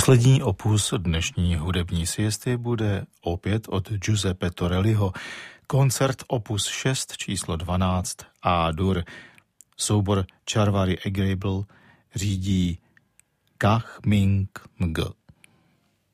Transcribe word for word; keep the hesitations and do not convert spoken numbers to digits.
Poslední opus dnešní hudební siesty bude opět od Giuseppe Torelliho. Koncert opus šest číslo dvanáct A-dur. Soubor Charvary Agreeable řídí Kah Ming Ng.